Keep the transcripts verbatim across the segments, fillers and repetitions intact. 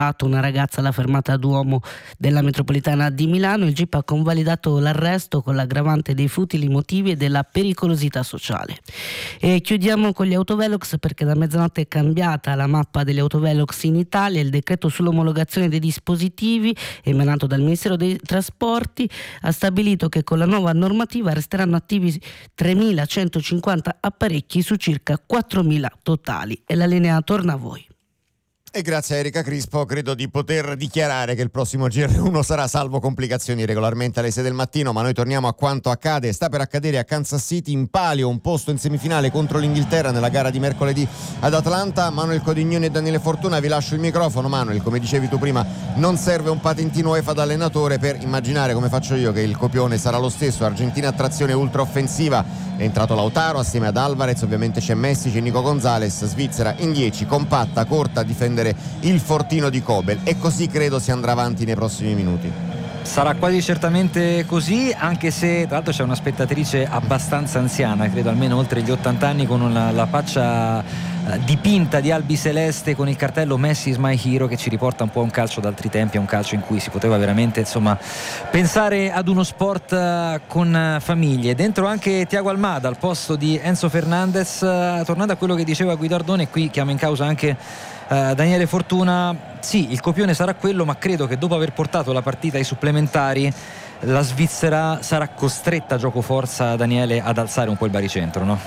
una ragazza alla fermata Duomo della metropolitana di Milano. Il G I P ha convalidato l'arresto con l'aggravante dei futili motivi e della pericolosità sociale. E chiudiamo con gli autovelox, perché da mezzanotte è cambiata la mappa degli autovelox in Italia. Il decreto sull'omologazione dei dispositivi emanato dal Ministero dei Trasporti ha stabilito che con la nuova normativa resteranno attivi tremilacentocinquanta apparecchi su circa quattromila totali. E la linea torna a voi. E grazie a Erika Crispo credo di poter dichiarare che il prossimo G R uno sarà salvo complicazioni regolarmente alle sei del mattino, ma noi torniamo a quanto accade. Sta per accadere a Kansas City, in palio un posto in semifinale contro l'Inghilterra nella gara di mercoledì ad Atlanta. Manuel Codignoni e Daniele Fortuna, vi lascio il microfono. Manuel, come dicevi tu prima, non serve un patentino UEFA da allenatore per immaginare, come faccio io, che il copione sarà lo stesso. Argentina a trazione ultra offensiva, è entrato Lautaro assieme ad Alvarez, ovviamente c'è Messi, c'è Nico Gonzalez. Svizzera in dieci, compatta, corta, a difendere il fortino di Kobel, e così credo si andrà avanti nei prossimi minuti. Sarà quasi certamente così, anche se tra l'altro c'è una spettatrice abbastanza anziana, credo almeno oltre gli ottanta anni, con una, la faccia eh, dipinta di albiceleste con il cartello Messi is my hero, che ci riporta un po' a un calcio d'altri tempi, a un calcio in cui si poteva veramente, insomma, pensare ad uno sport eh, con famiglie. Dentro anche Thiago Almada al posto di Enzo Fernandez. Eh, tornando a quello che diceva Guidardone, qui chiama in causa anche Uh, Daniele Fortuna. Sì, il copione sarà quello, ma credo che dopo aver portato la partita ai supplementari la Svizzera sarà costretta, gioco forza, Daniele, ad alzare un po' il baricentro, no?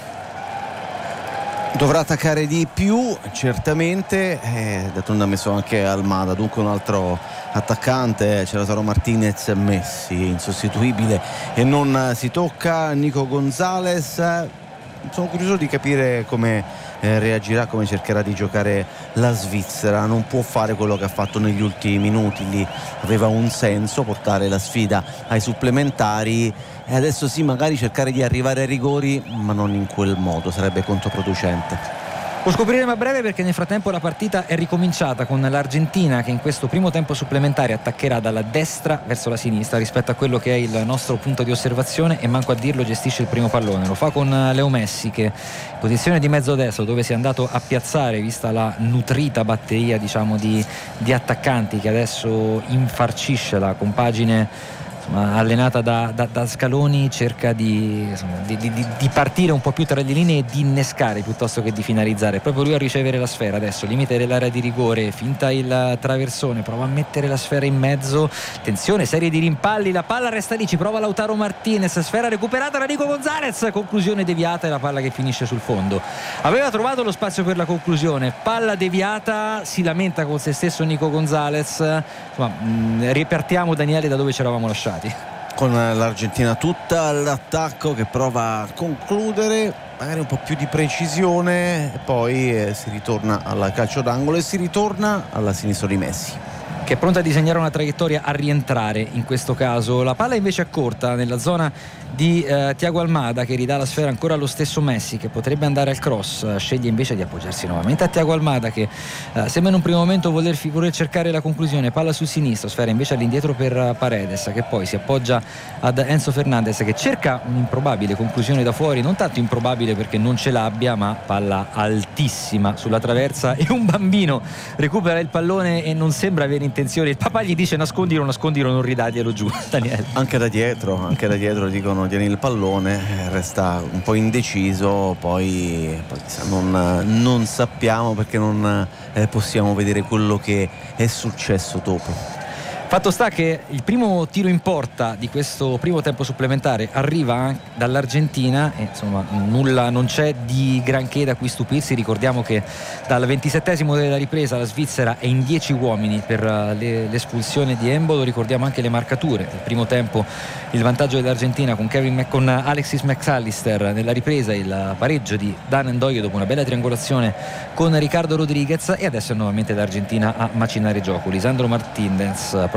Dovrà attaccare di più, certamente. eh, d'altronde ha messo anche Almada, dunque un altro attaccante. C'è Lautaro Martinez, Messi insostituibile e non si tocca. Nico Gonzalez, sono curioso di capire come eh, reagirà, come cercherà di giocare la Svizzera. Non può fare quello che ha fatto negli ultimi minuti, lì aveva un senso portare la sfida ai supplementari, e adesso sì, magari cercare di arrivare ai rigori, ma non in quel modo, sarebbe controproducente. Lo scopriremo a breve, perché nel frattempo la partita è ricominciata con l'Argentina che in questo primo tempo supplementare attaccherà dalla destra verso la sinistra rispetto a quello che è il nostro punto di osservazione, e manco a dirlo gestisce il primo pallone. Lo fa con Leo Messi, che in posizione di mezzo destro, dove si è andato a piazzare vista la nutrita batteria, diciamo, di, di attaccanti che adesso infarcisce la compagine, insomma, allenata da, da, da Scaloni. Cerca di, insomma, di, di, di partire un po' più tra le linee e di innescare piuttosto che di finalizzare. Proprio lui a ricevere la sfera adesso, limite dell'area di rigore, finta il traversone, prova a mettere la sfera in mezzo, attenzione, serie di rimpalli, la palla resta lì, ci prova Lautaro Martinez, sfera recuperata da Nico Gonzalez, conclusione deviata, e la palla che finisce sul fondo. Aveva trovato lo spazio per la conclusione, palla deviata, si lamenta con se stesso Nico Gonzalez. Insomma, mh, ripartiamo, Daniele, da dove ci eravamo lasciati, con l'Argentina tutta all'attacco, che prova a concludere magari un po' più di precisione, e poi eh, si ritorna al calcio d'angolo e si ritorna alla sinistra di Messi, che è pronta a disegnare una traiettoria a rientrare in questo caso. La palla invece è corta nella zona di eh, Thiago Almada, che ridà la sfera ancora allo stesso Messi, che potrebbe andare al cross, sceglie invece di appoggiarsi nuovamente a Thiago Almada, che eh, sembra in un primo momento voler, voler cercare la conclusione. Palla sul sinistro, sfera invece all'indietro per Paredes, che poi si appoggia ad Enzo Fernandez, che cerca un'improbabile conclusione da fuori, non tanto improbabile perché non ce l'abbia, ma palla altissima sulla traversa, e un bambino recupera il pallone e non sembra avere intenzione. Il papà gli dice nascondilo, nascondilo, non ridaglielo giù. Daniele, anche da dietro anche da dietro dicono tieni il pallone, resta un po' indeciso, poi, poi non, non sappiamo, perché non eh, possiamo vedere quello che è successo dopo. Fatto sta che il primo tiro in porta di questo primo tempo supplementare arriva dall'Argentina, e insomma nulla, non c'è di granché da cui stupirsi. Ricordiamo che dal ventisettesimo della ripresa la Svizzera è in dieci uomini per le, l'espulsione di Embolo. Ricordiamo anche le marcature del primo tempo: il vantaggio dell'Argentina con, Kevin, con Alexis McAllister, nella ripresa il pareggio di Dan Ndoye dopo una bella triangolazione con Ricardo Rodriguez, e adesso è nuovamente l'Argentina a macinare gioco. Lisandro Martinez prova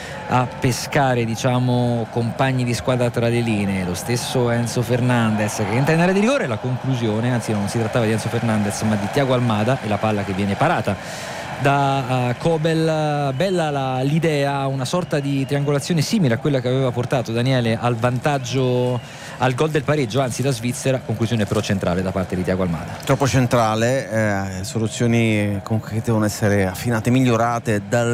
a pescare, diciamo, compagni di squadra tra le linee, lo stesso Enzo Fernandez che entra in area di rigore. La conclusione, anzi non si trattava di Enzo Fernandez ma di Thiago Almada, e la palla che viene parata da uh, Kobel. Bella la, l'idea, una sorta di triangolazione simile a quella che aveva portato Daniele al vantaggio, al gol del pareggio, anzi la Svizzera. Conclusione però centrale da parte di Thiago Almada, troppo centrale, eh, soluzioni comunque che devono essere affinate, migliorate dal